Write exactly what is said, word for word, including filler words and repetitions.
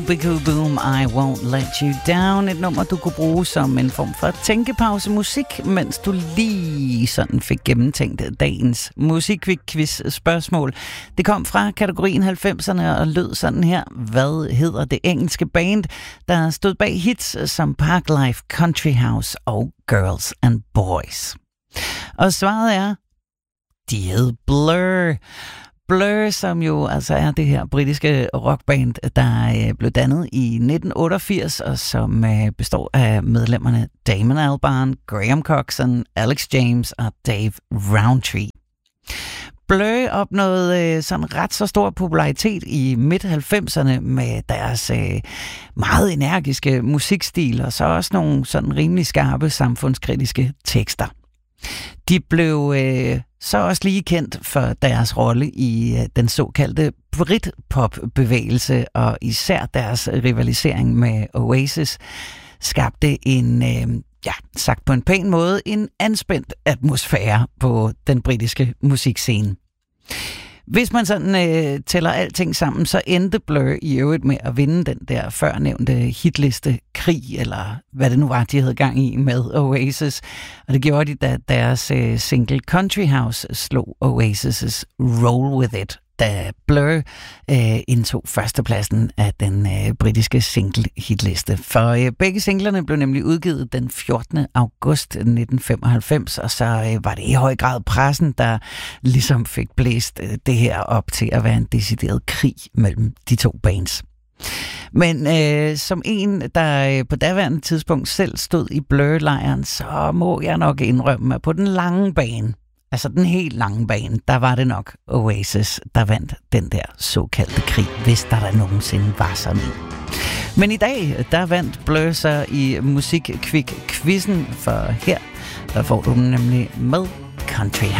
Boom, I Won't Let You Down. Et nummer, du kunne bruge som en form for tænkepause musik, mens du lige sådan fik gennemtænkt dagens musikquiz-spørgsmål. Det kom fra kategorien halvfemserne og lød sådan her. Hvad hedder det engelske band, der stod bag hits som Parklife, Country House og Girls and Boys? Og svaret er, de hed Blur. Blur, som jo altså er det her britiske rockband, der øh, blev dannet i nitten otteogfirs, og som øh, består af medlemmerne Damon Albarn, Graham Coxon, Alex James og Dave Rowntree. Blur opnåede øh, sådan ret så stor popularitet i midt halvfemserne med deres øh, meget energiske musikstil, og så også nogle sådan rimelig skarpe samfundskritiske tekster. De blev øh, så også lige kendt for deres rolle i øh, den såkaldte Britpop-bevægelse, og især deres rivalisering med Oasis skabte en, øh, ja, sagt på en pæn måde, en anspændt atmosfære på den britiske musikscene. Hvis man sådan øh, tæller alting sammen, så endte Blur i øvrigt med at vinde den der førnævnte hitliste krig, eller hvad det nu var, de havde gang i med Oasis. Og det gjorde de, da deres øh, single Country House slog Oasis' Roll With It, da Blur øh, indtog førstepladsen af den øh, britiske single-hitliste. For øh, begge singlerne blev nemlig udgivet den fjortende august nitten femoghalvfems, og så øh, var det i høj grad pressen, der ligesom fik blæst øh, det her op til at være en decideret krig mellem de to bands. Men øh, som en, der øh, på daværende tidspunkt selv stod i Blur-lejren, så må jeg nok indrømme, at på den lange bane, altså den helt lange bane, der var det nok Oasis, der vandt den der såkaldte krig, hvis der da nogensinde var sådan en. Men i dag, der vandt Blur sig i Musikquiz-quizzen, for her, der får du den nemlig med Country